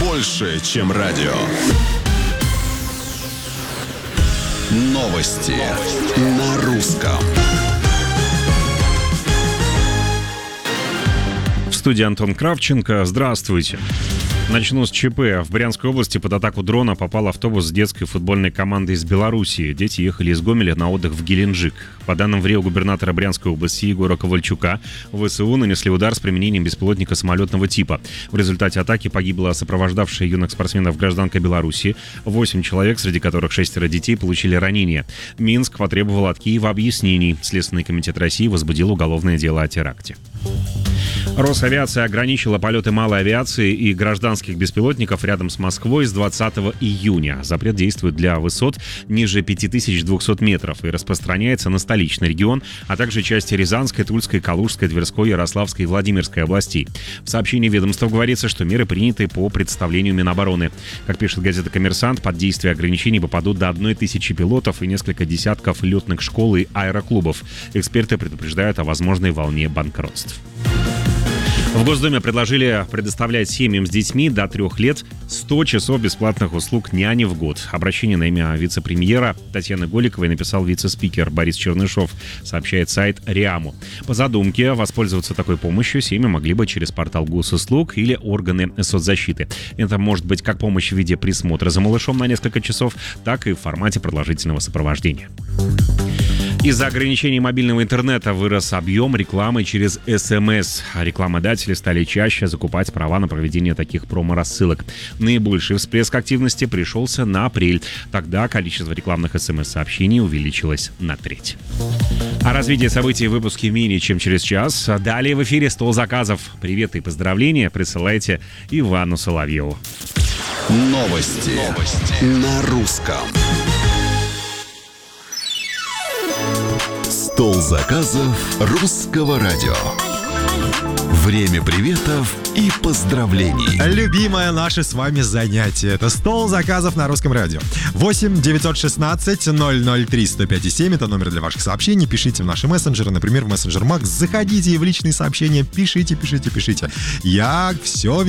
больше, чем радио. Новости на русском. В студии Антон Кравченко. Здравствуйте. Начну с ЧП. В Брянской области под атаку дрона попал автобус с детской футбольной командой из Белоруссии. Дети ехали из Гомеля на отдых в Геленджик. По данным ВРИО губернатора Брянской области Егора Ковальчука, ВСУ нанесли удар с применением беспилотника самолетного типа. В результате атаки погибла сопровождавшая юных спортсменов гражданка Беларуси. 8 человек, среди которых 6 детей, получили ранения. Минск потребовал от Киева объяснений. Следственный комитет России возбудил уголовное дело о теракте. Росавиация ограничила полеты малой авиации и гражданских беспилотников рядом с Москвой с 20 июня. Запрет действует для высот ниже 5200 метров и распространяется на столичный регион, а также части Рязанской, Тульской, Калужской, Тверской, Ярославской и Владимирской областей. В сообщении ведомства говорится, что меры приняты по представлению Минобороны. Как пишет газета «Коммерсант», под действие ограничений попадут до 1000 пилотов и несколько десятков летных школ и аэроклубов. Эксперты предупреждают о возможной волне банкротств. В Госдуме предложили предоставлять семьям с детьми до 3 лет 100 часов бесплатных услуг няни в год. Обращение на имя вице-премьера Татьяны Голиковой написал вице-спикер Борис Чернышов, сообщает сайт РИАМу. По задумке, воспользоваться такой помощью семьи могли бы через портал госуслуг или органы соцзащиты. Это может быть как помощь в виде присмотра за малышом на несколько часов, так и в формате продолжительного сопровождения. Из-за ограничений мобильного интернета вырос объем рекламы через СМС. Рекламодатели стали чаще закупать права на проведение таких промо-рассылок. Наибольший всплеск активности пришелся на апрель. Тогда количество рекламных СМС-сообщений увеличилось на треть. О развитии событий в выпуске менее чем через час. Далее в эфире «Стол заказов». Привет и поздравления присылайте Ивану Соловьеву. Новости на русском. Стол заказов русского радио. Время приветов и поздравлений. Любимое наше с вами занятие. Это стол заказов на русском радио. 8 916 003 105 7. Это номер для ваших сообщений. Пишите в наши мессенджеры, например, в мессенджер Макс. Заходите и в личные сообщения. Пишите. Я все